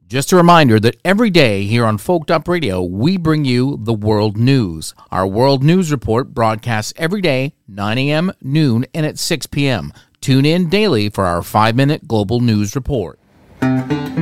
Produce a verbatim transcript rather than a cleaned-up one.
Just a reminder that every day here on Folked Up Radio, we bring you the world news. Our world news report broadcasts every day, nine a.m., noon, and at six p.m. Tune in daily for our five-minute global news report.